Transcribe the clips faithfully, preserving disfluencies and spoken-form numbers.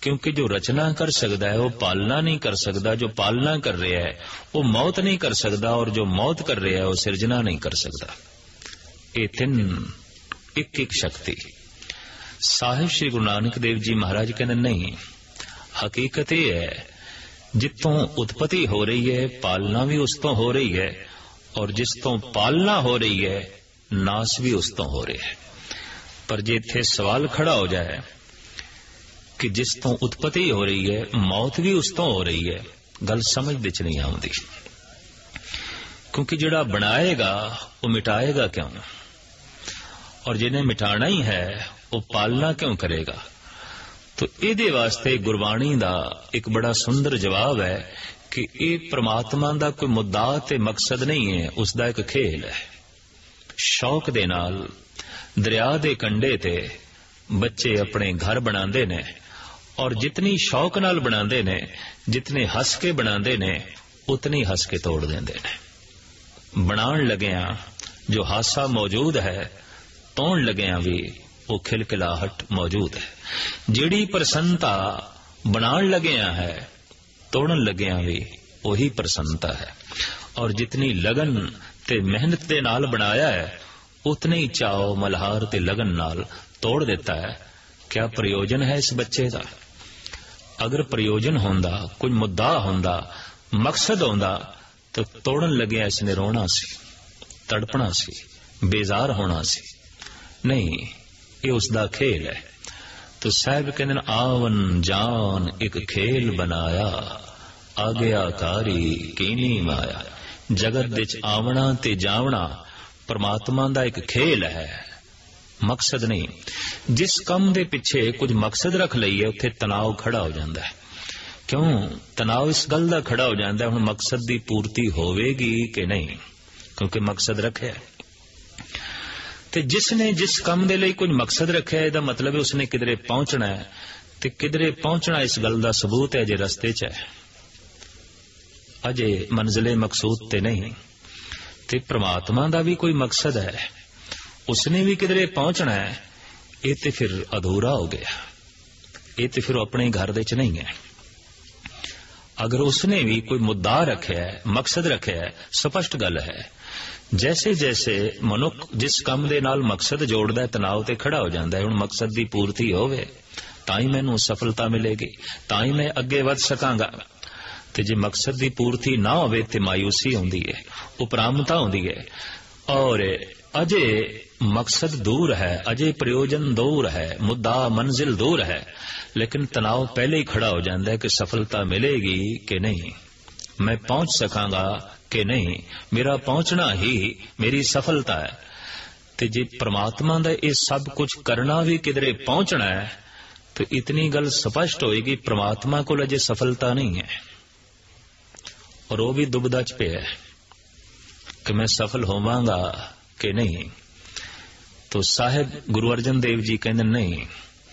क्योंकि जो रचना कर सकता है वो पालना नहीं कर सकता, जो पालना कर रहा है वो मौत नहीं कर सकता, और जो मौत कर रहा है वो सिरजना नहीं कर सकता। ये तीन एक एक शक्ति। साहिब श्री गुरु नानक देव जी महाराज कहते नहीं, हकीकत ये है जितों उत्पत्ति हो रही है पालना भी उस तो हो रही है, और जिस तो पालना हो रही है नाश भी उस तो हो रहा है। पर जे इत्थे सवाल खड़ा हो जाए कि जिस तो उत्पत्ति हो रही है मौत भी उस तो हो रही है, गल समझ विच नहीं आउंदी। क्योंकि जिहड़ा बनाएगा वो मिटाएगा क्यों, और जिन्हें मिटाना ही है वो पालना क्यों करेगा। तो इहदे वास्ते गुरबाणी दा एक बड़ा सुंदर जवाब है कि ये परमात्मा दा कोई मुद्दा ते मकसद नहीं है, उसदा एक खेल है। शौक दे नाल दरिया दे कंडे ते बच्चे अपने घर बनांदे ने, और जितनी शौक नाल बनांदे ने, जितने हस के बनांदे ने, उतनी हस के तोड़ देंदे ने। बनाण लगिया जो हासा मौजूद है, तोड़ लगिया भी वो खिलखिलाहट मौजूद है। जिहड़ी प्रसन्नता बनाण लगिया है, तोड़न लगिया भी वही प्रसन्नता है। और जितनी लगन ते मेहनत दे नाल बनाया है, उतने ही चाओ मल्हार ते लगन नाल तोड़ देता है। क्या प्रयोजन है इस बच्चे का? अगर प्रयोजन होंदा, कोई मुद्दा होंदा, मकसद होंदा, तो तोड़न लगे इसने रोना सी, तड़पना सी, बेजार होना सी। नहीं, ये उसका खेल है। तो साहब कहते आवन जान एक खेल बनाया, आज्ञाकारी कीनी माया। जगत विच आवना ते जावना परमात्मा दा एक खेल है, मकसद नहीं। जिस कम दे पिछे कुछ मकसद रख लईए उत्थे तनाव खड़ा हो जाता है। क्यों तनाव इस गल दा खड़ा हो जाता है, हुण मकसद दी पूर्ति होवेगी कि नहीं, क्योंकि मकसद रखे। ते जिसने जिस कम दे लई कुछ मकसद रखे, इहदा मतलब है उसने किधरे पहुंचना है। ते किधरे पहुंचना इस गल दा सबूत है जे रस्ते च है, अजे मंजिले मकसूद ते नहीं। ते परमात्मा दा भी कोई मकसद है, उसने भी किधरे पहुंचना है। ये ते फिर अधूरा हो गया, ये ते फिर अपने घर दे च नहीं है। अगर उसने भी कोई मुद्दा रखे है, मकसद रखे है, स्पष्ट गल है। जैसे जैसे मनुख जिस काम दे नाल मकसद जोड़दा है, तनाव ते खड़ा हो जाता है। हुण मकसद दी पूर्ति होवे तां ही मैनूं सफलता मिलेगी, तां ही मैं अगे वध सकांगा। ते जे मकसद दी पूर्ति ना होवे ते मायूसी होंदी है, उपरामता होंदी है। और अजे मकसद दूर है, अजे प्रयोजन दूर है, मुद्दा मंजिल दूर है, लेकिन तनाव पहले ही खड़ा हो जाता है कि सफलता मिलेगी कि नहीं, मैं पहुंच सकांगा कि नहीं, मेरा पहुंचना ही मेरी सफलता है। ते जे परमात्मा दा ये सब कुछ करना भी किधरे पहुंचना है, तो इतनी गल स्पष्ट होएगी परमात्मा को अजे सफलता नहीं है, और वो भी दुबदा च पे है कि मैं सफल होवांगा कि नहीं। तो साहिब गुरु अर्जन देव जी कहते नहीं,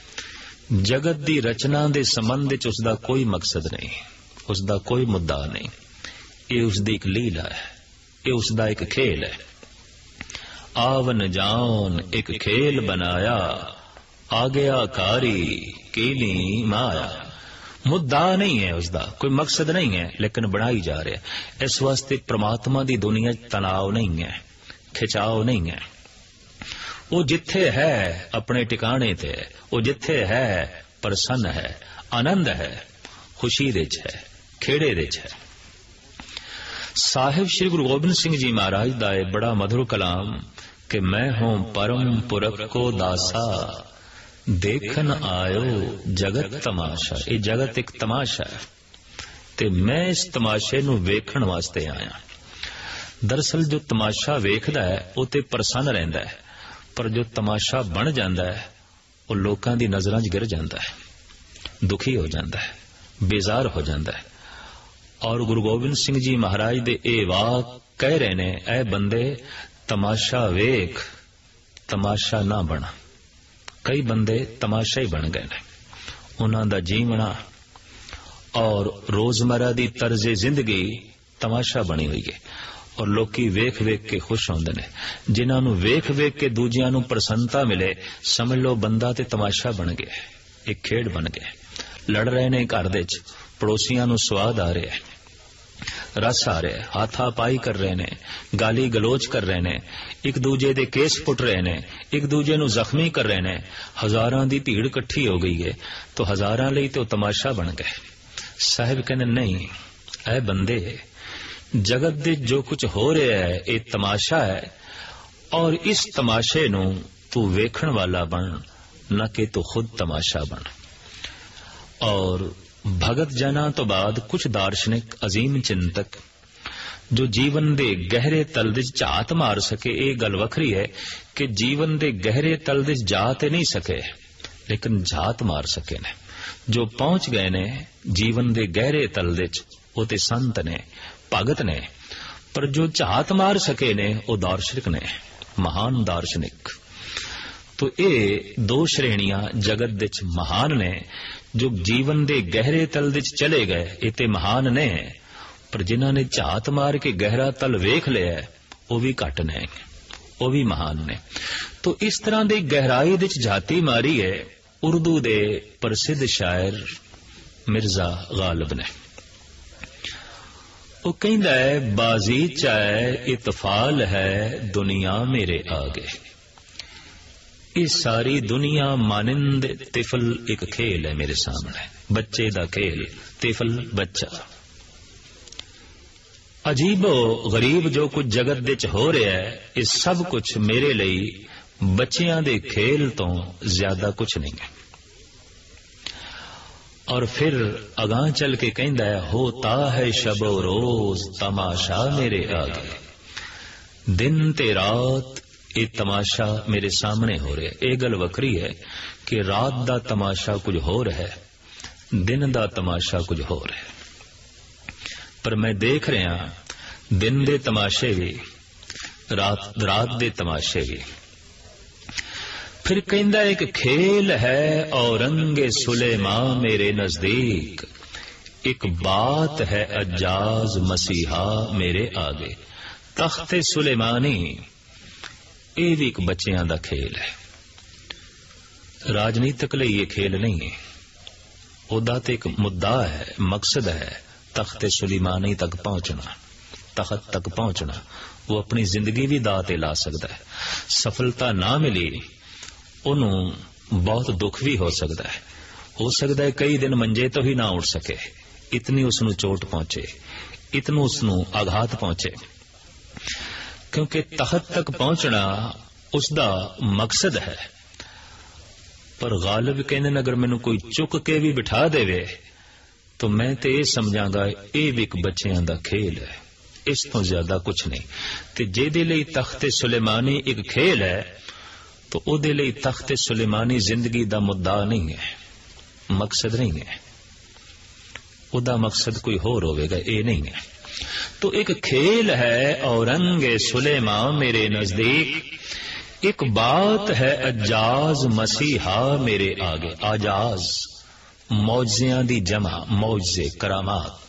जगत दी रचना दे संबंध च उसदा कोई मकसद नहीं, उसदा कोई मुद्दा नहीं। ये उसदी एक लीला है, ये उसदा एक खेल है। आवन जान एक खेल बनाया, आज्ञाकारी कीनी माया। मुद्दा नहीं है उसदा, कोई मकसद नहीं है, लेकिन बनाई जा रहा है। इस वास्ते परमात्मा दी दुनिया तनाव नहीं है, खिंचाव नहीं है। वो जिथे है अपने टिकाने ते, वो जिथे है प्रसन्न है, आनंद है, खुशी दे च है, खेड़े दे च है। साहिब श्री गुरु गोबिंद सिंह जी महाराज दा बड़ा मधुर कलाम कि मैं हूं परम पुरख को दासा, देखन आयो जगत तमाशा। ये जगत एक तमाशा है, ते मैं इस तमाशे नू वेखण वास्ते आया। दरअसल जो तमाशा वेखदा है वो ते प्रसन्न रहिंदा है, पर जो तमाशा बन जाता है वो लोकां दी नजरां च गिर जाता है, दुखी हो जाता है, बेजार हो जाता है। और गुरु गोबिंद सिंह जी महाराज दे ए वाक कह रहे ने, ऐ बंदे तमाशा वेख, तमाशा ना बना। कई बंदे तमाशा ही बन गए ने, उन्हां दा जीवना और रोजमर्रा दी तर्जे जिंदगी तमाशा बनी हुई है, और लोकी वेख वेख के खुश होंदे ने। जिन्हां नूं वेख वेख के दूजियां नूं प्रसन्नता मिले, समझ लो बंदा ते तमाशा बन गया, एक खेड बन गया। ਲੜ ਰਹੇ ਨੇ ਘਰ ਦੇ ਚ, ਪੜੋਸੀਆਂ ਨੂੰ ਸਵਾਦ ਆ ਰਿਹਾ, ਰਸ ਆ ਰਿਹਾ, ਹਾਥਾ ਪਾਈ ਕਰ ਰਹੇ ਨੇ, ਗਾਲੀ ਗਲੋਚ ਕਰ ਰਹੇ ਨੇ, ਇੱਕ ਦੂਜੇ ਦੇ ਕੇਸ ਪੁੱਟ ਰਹੇ ਨੇ, ਇੱਕ ਦੂਜੇ ਨੂੰ ਜ਼ਖਮੀ ਕਰ ਰਹੇ ਨੇ, ਹਜ਼ਾਰਾਂ ਦੀ ਭੀੜ ਇਕੱਠੀ ਹੋ ਗਈ ਹੈ ਤਾਂ ਹਜ਼ਾਰਾਂ ਲਈ ਤੇ ਉਹ ਤਮਾਸ਼ਾ ਬਣ ਗਏ। ਸਾਹਿਬ ਕਹਿੰਦੇ ਨਹੀਂ, ਐ ਬੰਦੇ, ਜਗਤ ਦੇ ਜੋ ਕੁਝ ਹੋ ਰਿਹਾ ਹੈ ਇਹ ਤਮਾਸ਼ਾ ਹੈ, ਔਰ ਇਸ ਤਮਾਸ਼ੇ ਨੂੰ ਤੂੰ ਵੇਖਣ ਵਾਲਾ ਬਣ, ਨਾ ਕਿ ਤੂੰ ਖੁਦ ਤਮਾਸ਼ਾ ਬਣ। ਔਰ ਭਗਤ ਜਨਾਂ ਤੋਂ ਬਾਅਦ ਕੁਝ ਦਾਰਸ਼ਨਿਕ ਅਜ਼ੀਮ ਚਿੰਤਕ ਜੋ ਜੀਵਨ ਦੇ ਗਹਿਰੇ ਤਲ ਵਿੱਚ ਝਾਤ ਮਾਰ ਸਕੇ, ਇਹ ਗੱਲ ਵੱਖਰੀ ਹੈ ਕਿ ਜੀਵਨ ਦੇ ਗਹਿਰੇ ਤਲ ਵਿੱਚ ਜਾ ਤੇ ਨਹੀਂ ਸਕੇ, ਲੇਕਿਨ ਝਾਤ ਮਾਰ ਸਕੇ ਨੇ। ਜੋ ਪਹੁੰਚ ਗਏ ਨੇ ਜੀਵਨ ਦੇ ਗਹਿਰੇ ਤਲ ਵਿੱਚ, ਉਹ ਤੇ ਸੰਤ ਨੇ, ਭਗਤ ਨੇ, ਪਰ ਜੋ ਝਾਤ ਮਾਰ ਸਕੇ ਨੇ ਉਹ ਦਾਰਸ਼ਨਿਕ ਨੇ, ਮਹਾਨ ਦਾਰਸ਼ਨਿਕ। ਤੋ ਇਹ ਦੋ ਸ਼੍ਰੇਣੀਆਂ ਜਗਤ ਵਿੱਚ ਮਹਾਨ ਨੇ। ਜੋ ਜੀਵਨ ਦੇ ਗਹਿਰੇ ਤਲ ਵਿੱਚ ਚਲੇ ਗਏ ਇਹ ਤੇ ਮਹਾਨ ਨੇ, ਪਰ ਜਿਨ੍ਹਾਂ ਨੇ ਝਾਤ ਮਾਰ ਕੇ ਗਹਿਰਾ ਤਲ ਵੇਖ ਲਿਆ ਉਹ ਵੀ ਘੱਟ ਨੇ, ਉਹ ਵੀ ਮਹਾਨ ਨੇ। ਤੋ ਇਸ ਤਰ੍ਹਾਂ ਦੀ ਗਹਿਰਾਈ ਵਿੱਚ ਝਾਤੀ ਮਾਰੀ ਹੈ ਉਰਦੂ ਦੇ ਪ੍ਰਸਿੱਧ ਸ਼ਾਇਰ ਮਿਰਜ਼ਾ ਗਾਲਿਬ ਨੇ। ਉਹ ਕਹਿੰਦਾ ਹੈ, ਬਾਜ਼ੀ ਚਾਹੇ ਇਤਫਾਲ ਹੈ ਦੁਨੀਆ ਮੇਰੇ ਆਗੇ। ਇਹ ਸਾਰੀ ਦੁਨੀਆ ਮਾਨੰਦ ਤਿਫਲ ਇੱਕ ਖੇਲ ਹੈ ਮੇਰੇ ਸਾਹਮਣੇ, ਬੱਚੇ ਦਾ ਖੇਲ, ਤਿਫਲ ਬੱਚਾ। ਅਜੀਬੋ ਗਰੀਬ ਜੋ ਕੁਝ ਜਗਤ ਵਿੱਚ ਹੋ ਰਿਹਾ ਹੈ ਇਹ ਸਭ ਕੁਝ ਮੇਰੇ ਲਈ ਬੱਚਿਆਂ ਦੇ ਖੇਲ ਤੋਂ ਜ਼ਿਆਦਾ ਕੁਝ ਨਹੀਂ ਹੈ। اور پھر اگاں چل کے کہندا ہے، ہوتا ہے شب و روز تماشا میرے آگے، دن تے رات یہ تماشا میرے سامنے ہو رہا ہے۔ یہ گل وکری ہے کہ رات دا تماشا کچھ ہو رہا ہے، دن دا تماشا کچھ ہو رہا ہے، پر میں دیکھ رہا دن دے تماشے بھی، رات رات دے تماشے بھی۔ پھر کہندا ایک کھیل ہے اورنگ سلیماں میرے نزدیک، ایک بات ہے اجاز مسیحا میرے آگے۔ تخت سلیمانی یہ بھی ایک بچیاں دا کھیل ہے، راجنیتک لئی یہ کھیل نہیں ہے، ادا تے ایک مدعا ہے، مقصد ہے تخت سلیمانی تک پہنچنا، تخت تک پہنچنا۔ وہ اپنی زندگی بھی دا تے لا سکتا ہے، سفلتا نہ ملی انہوں بہت دکھ بھی ہو سکتا ہے، ہو سکتا ہے کئی دن منجے تو ہی نہ اٹھ سکے، اتنی اس نو چوٹ پہنچے، اتنا اس نو آگھات پہنچے، کیونکہ تخت تک پہنچنا اس دا مقصد ہے۔ پر غالب کہنے اگر مینو کوئی چک کے بھی بٹھا دے وے تو میں تے یہ سمجھاں گا یہ بھی ایک بچیاں دا کھیل ہے، اس تو زیادہ کچھ نہیں۔ تے جے دے لئی تخت سلیمانی ایک کھیل ہے تو او دے لئی تخت سلیمانی زندگی دا مدعا نہیں ہے، مقصد نہیں ہے، او دا مقصد کوئی اور ہوئے گا، اے نہیں ہے۔ تو ایک کھیل ہے اورنگ سلیماں میرے نزدیک، ایک بات ہے اجاز مسیحا میرے آگے۔ آجاز معجزیاں دی جمع، معجزے، کرامات۔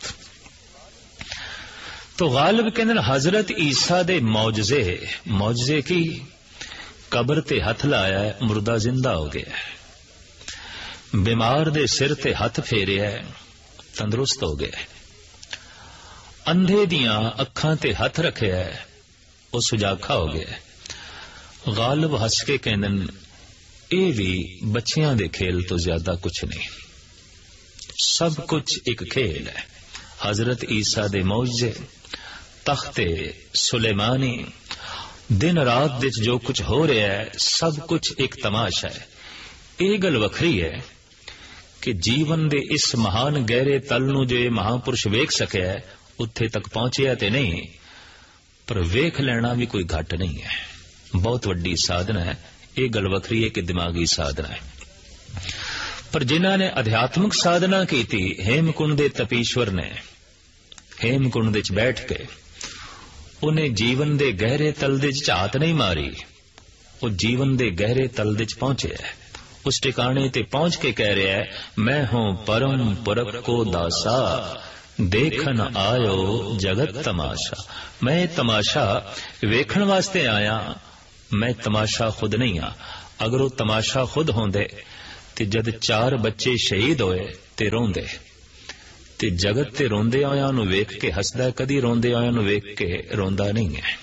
تو غالب کہندے حضرت عیسیٰ دے معجزے، معجزے کی قبر تے ہاتھ لایا ہے مردہ زندہ ہو گیا ہے، بیمار دے سر تے ہاتھ پھیریا ہے تندرست ہو گیا ہے، اندھے دیاں اکھاں تے ہاتھ رکھیا ہے وہ سجاکھا ہو گیا ہے۔ غالب ہس کے کہندن اے بھی بچیاں دے کھیل تو زیادہ کچھ نہیں، سب کچھ ایک کھیل ہے۔ حضرت عیسیٰ دے معجزے، تخت سلیمانی، دن رات وچ جو کچھ ہو رہا ہے سب کچھ ایک تماشا ہے۔ یہ گل وکھری ہے کہ جیون دے اس مہان گہرے تل نو جو مہا پرش ویکھ سکیا ہے اتھے تک پہنچیا تے نہیں، پر ویکھ لینا بھی کوئی گھٹ نہیں ہے، بہت وڈی سادھنا ہے۔ یہ گل وکھری ہے کہ دماغی سادھنا ہے، پر جنہاں نے ادھیاتمک سادھنا کی تھی، ہیم کنڈ دے تپیشور نے ہیم کنڈ وچ بیٹھ کے انہیں جیون دے گہرے تل وچ جھات نہیں ماری، وہ جیون دے گہرے تل وچ پہنچے ہے، اس ٹھکانے تے پہنچ کے کہہ رہا ہے میں ہوں پرم پرب کو داسا، دیکھن آیو جگت تماشا۔ میں تماشا ویکھن واسطے آیا، میں تماشا خود نہیں ہاں۔ اگر وہ تماشا خود ہوندے تے جد چار بچے شہید ہوئے ਤੇ ਰੋਂਦੇ, ਤੇ ਜਗਤ ਤੇ ਰੋਂਦੇ ਆਇਆਂ ਨੂੰ ਵੇਖ ਕੇ ਹੱਸਦਾ, ਕਦੀ ਰੋਂਦੇ ਆਇਆਂ ਨੂੰ ਵੇਖ ਕੇ ਰੋਂਦਾ ਨਹੀਂ ਹੈ।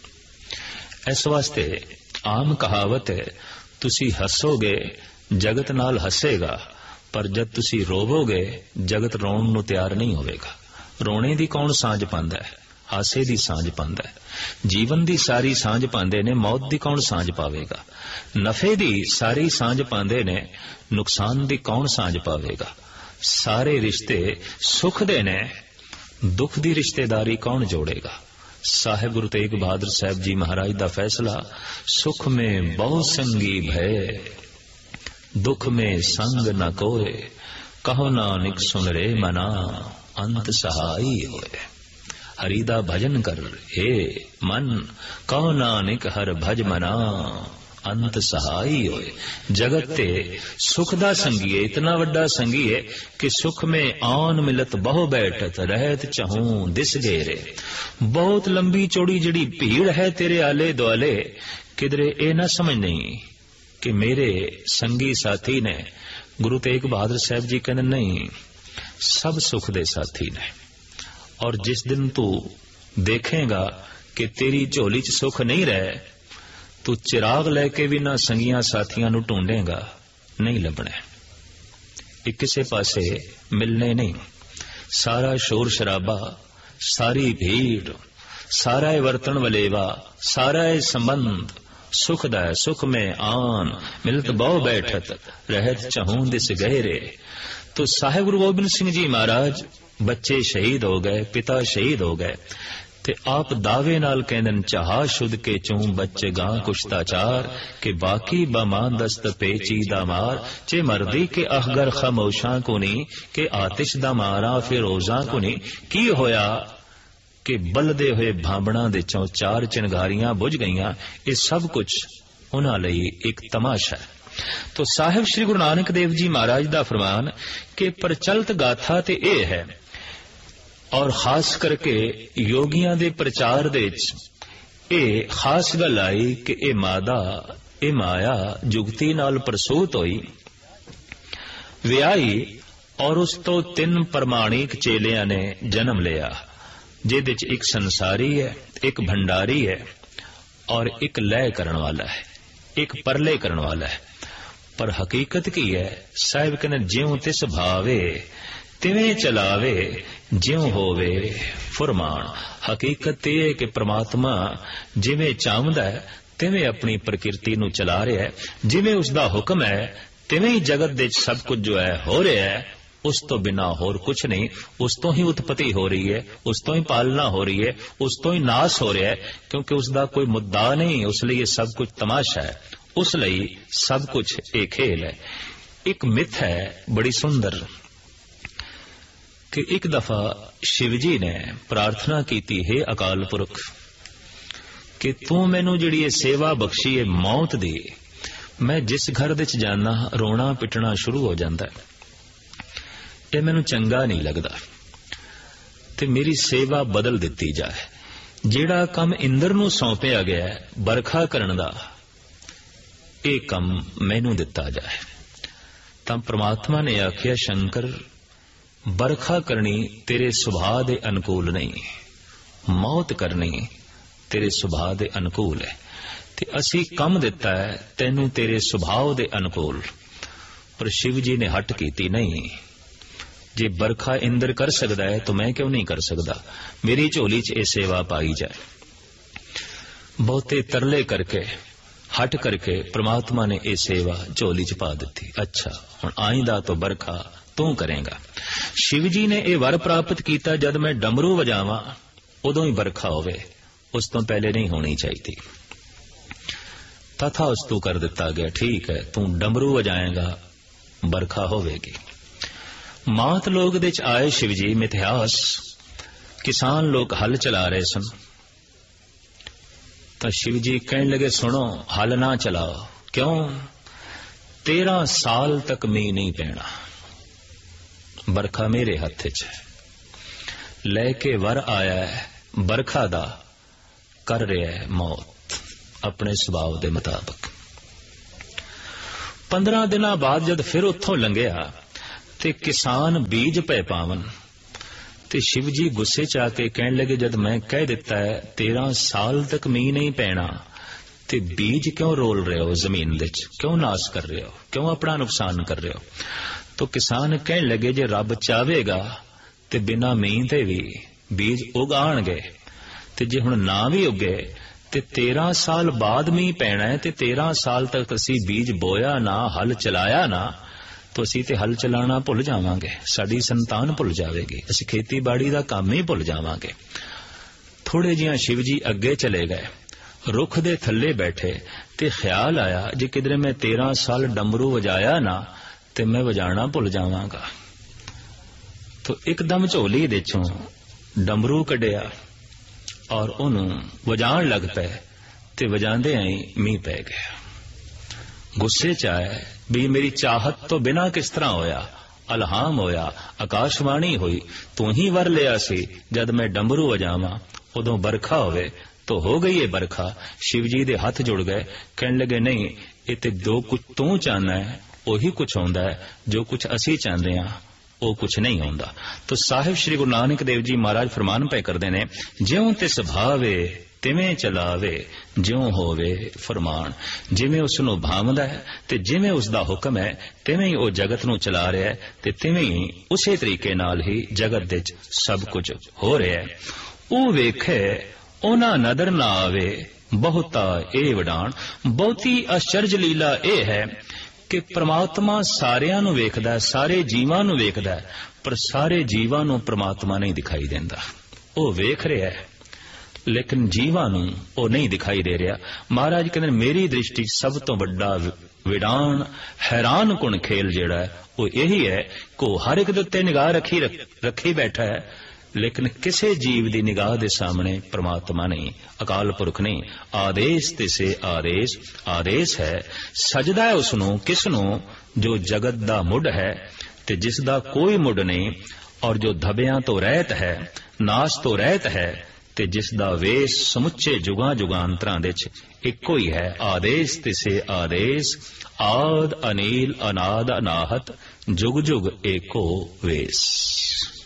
ਇਸ ਵਾਸਤੇ ਆਮ ਕਹਾਵਤ ਹੈ, ਤੁਸੀਂ ਹੱਸੋਗੇ ਜਗਤ ਨਾਲ ਹੱਸੇਗਾ, ਪਰ ਜਦ ਤੁਸੀਂ ਰੋਵੋਗੇ ਜਗਤ ਰੋਣ ਨੂੰ ਤਿਆਰ ਨਹੀਂ ਹੋਵੇਗਾ। ਰੋਣੇ ਦੀ ਕੌਣ ਸਾਂਝ ਪਾਉਂਦਾ ਹੈ? ਹਾਸੇ ਦੀ ਸਾਂਝ ਪਾਉਂਦਾ ਹੈ। ਜੀਵਨ ਦੀ ਸਾਰੀ ਸਾਂਝ ਪਾਉਂਦੇ ਨੇ, ਮੌਤ ਦੀ ਕੌਣ ਸਾਂਝ ਪਾਵੇਗਾ? ਨਫੇ ਦੀ ਸਾਰੀ ਸਾਂਝ ਪਾਉਂਦੇ ਨੇ, ਨੁਕਸਾਨ ਦੀ ਕੌਣ ਸਾਂਝ ਪਾਵੇਗਾ? ਸਾਰੇ ਰਿਸ਼ਤੇ ਸੁਖ ਦੇ ਨੇ, ਦੁੱਖ ਦੀ ਰਿਸ਼ਤੇਦਾਰੀ ਕੌਣ ਜੋੜੇਗਾ? ਸਾਹਿਬ ਗੁਰੂ ਤੇਗ ਬਹਾਦਰ ਸਾਹਿਬ ਜੀ ਮਹਾਰਾਜ ਦਾ ਫੈਸਲਾ, ਸੁਖ में बहु संगी भय, दुख में संग न कोय, कहो नानक सुन रे मना, अंत सहाई होए। हरि दा भजन कर हे मन, कहो नानक हर भज मना, अंत सहाई होए। जगत ते सुख दा संगी है, इतना वड्डा संगी है कि सुख में आन मिलत बहु बैठत, रहत चहूं दिस गेरे। बहुत लंबी चौड़ी जड़ी भीड़ है तेरे आले दुआले, किधरे ए ना समझ नहीं कि मेरे संगी साथी ने। गुरु तेग बहादुर साहब जी कहते नहीं, सब सुख दे साथी ने, और जिस दिन तू देखेगा कि तेरी झोली च सुख नहीं रहे, तू चिराग लैके भी ना संगियां साथियां नू ढूंढेगा, नहीं लभने। एक किसे पासे मिलने नहीं। सारा शोर शराबा, सारी भीड़, सारा वर्तन वलेवा, सारा संबंध सुख दा है। सुख में आन मिलत बहु बैठत, रहत चहूं दिस गहरे। तो साहिब गुरु गोबिंद सिंह जी महाराज, बच्चे शहीद हो गए, पिता शहीद हो गए, ते आप दावे नाल कहंदन, चाहा शुद्ध के चूं बच्चे गां कुश्ताचार, के बाकी बमान दस्त पेची दा मार, चे मर्दी के अहगर खामोशां को नी, के आतिश दा मारा फिर रोजां को नी। की होया कि बलदे हुए भांबणा दे चों चार चिंगारियां बुझ गईयां। ये सब कुछ उन्हां लई एक तमाशा है। तो साहिब श्री गुरु नानक देव जी महाराज दा फरमान कि प्रचलित गाथा ते ए है, और खास करके योगियां दे प्रचार दे ए खास गल आई कि ए मादा ए माया जुगती नाल प्रसूत होई, विआही, और उस तो तीन प्रमाणिक चेलियां ने जन्म लिया, जिहदे च एक संसारी है, एक भंडारी है, और एक लय करन वाला है, एक परले करन वाला है। पर हकीकत की है? साहिब कहने, ज्यों तिस भावे तिवें चलावे, ज्यों होवे फुरमान। हकीकत यह है कि परमात्मा जिवें चाहता है तिवें अपनी प्रकृति नूं चला रहा है, जिवें उसका हुक्म है तिवें ही जगत दे सब कुछ जो है हो रहा है। उस तो बिना होर कुछ नहीं। उस तो ही उत्पत्ति हो रही है, उस तो ही पालना हो रही है, उस तो ही नाश हो रहा है, क्योंकि उसका कोई मुद्दा नहीं। उसलिए सब कुछ तमाशा है, उस लई सब कुछ एक खेल है। एक मिथ है बड़ी सुंदर कि एक दफा शिवजी ने प्रार्थना की थी, हे अकाल पुरख, कि तू मैनू जिहड़ी ये सेवा बख्शी है मौत दी, मैं जिस घर विच जाना रोना पिटना शुरू हो जाता है, ये मैनू चंगा नहीं लगता, ते मेरी सेवा बदल दिती जाए। जिहड़ा काम इंद्र नूं सौंपिया गया है बरखा करन दा, ये काम मैनू दिता जाए। तां परमात्मा ने आखिया, शंकर बरखा करनी तेरे सुभाव दे अनुकूल नहीं, मौत करनी तेरे सुभाव दे अनुकूल है, ते असी कम दिता है तैनू तेरे सुभाव दे अनुकूल। पर शिव जी ने हट कीती, नहीं, जे बरखा इंद्र कर सकता है तो मैं क्यों नहीं कर सकता, मेरी झोली च ये सेवा पाई जाए। बहुते तरले करके हट करके परमात्मा ने ये सेवा झोली च पा दी। अच्छा, हुण आइंदा तो बरखा तू करेगा। शिव जी ने यह वर प्राप्त किया, जद मैं डमरू वजावां उदों ही बरखा होवे, उस तो पहले नहीं होनी चाहिए। तथा उस्तु कर दिता गया, ठीक है, तू डमरू वजाएगा बरखा होवेगी। मात लोग दे च आए शिव जी, मिथ्यास किसान लोग हल चला रहे सन, तो शिव जी कहने लगे, सुनो हल ना चलाओ। क्यों? तेरह साल तक मींह नहीं पैना, बरखा मेरे हथ च है। लेके वर आया है बरखा दा, कर रहा है मौत अपने स्वभाव के मुताबिक। पंद्रह दिन बाद जब फिर उथों लंघिया ते किसान बीज पै पावन। ते शिव जी गुस्से च आके कहन लगे, जद मैं कह दिता है तेरह साल तक मींह नहीं पैना, ते बीज क्यों रोल रहे हो जमीन दे च, क्यों नाश कर रहे हो, क्यों अपना नुकसान कर रहे हो। तो किसान कहन लगे, जे रब चाहेगा ते बिना मींह ते भी बीज उगाणगे, ते जे हुण ना भी उगे ते तेरह साल बाद मींह पैना है, ते तेरह साल तक असी बीज बोया ना, हल चलाया ना, तो असी ते हल चलाना भुल जावांगे, साडी संतान भुल जावेगी, असी खेतीबाड़ी दा काम ही भुल जावांगे। थोड़े जिहा शिव जी अगे चले गए, रुख दे थल्ले बैठे, ते ख्याल आया जे किधरे मैं तेरह साल डमरू वजाया ना ते मैं वजाना भुल जावांगा। तो एकदम झोली दे चों डमरू कढ़िया और उन्होंने वजाण लग पे, ते वजांदे आई मींह पै गया। गुस्से च आए भी मेरी चाहत तो बिना किस तरह होया, अलहाम होया, आकाशवाणी हुई, तू ही वर लिया सी जद मैं डमरू वजावा उदों बरखा होवे, तो हो गई है बरखा। शिव जी दे हथ जुड़ गए, कहने लगे नहीं ये ते जो कुछ तू चाहना है ਉਹੀ कुछ होंदा है, जो कुछ असी चाहते हैं वो कुछ नहीं होंदा। तो साहिब श्री गुरु नानक देव जी महाराज फरमान पे करते ने, ज्यों तिस भावे तिवें चलावे, ज्यों होवे फरमान। जिवें उसनू भावदा है ते जिवें उसदा हुक्म है तिवें ही वो जगत नू चला रहा है, ते तिवें ही उसे तरीके नाल ही जगत दे सब कुछ हो रहा है। वो वेखे ओना नदर ना आवे, बहुता ए वडान। बहुती आश्चर्य लीला ए है कि परमात्मा सारियां नू वेखदा है, सारे जीवां नू वेखदा है, पर सारे जीवां नू परमात्मा नहीं दिखाई देंदा। वो वेख रहा है लेकिन जीवां नू वो नहीं दिखाई दे रहा। महाराज कहते मेरी दृष्टि सब तो बड़ा विडान हैरान कुण खेल जिहड़ा है वो यही है कि हर एक दे उत्ते निगाह रखी रखी बैठा है, लेकिन किसी जीव की निगाह के सामने परमात्मा नहीं, अकाल पुरख नहीं। आदेश तिसे आदेश, आदेश है सजदा है उसनों किसनों जो जगत दा मुड है ते जिसदा कोई मुड नहीं, और जो धबियां तो रहत है नाश तो रहत है, ते जिसदा वेश समुचे जुगां जुगांतरां दे च इक्को ही है। आदेश तिसे आदेश, आद अनील अनाद अनाहत, जुग जुग एको वेश।